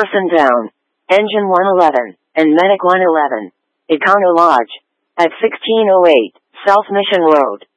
person down. Engine 111, and Medic 111. Econo Lodge. At 1608, South Mission Road.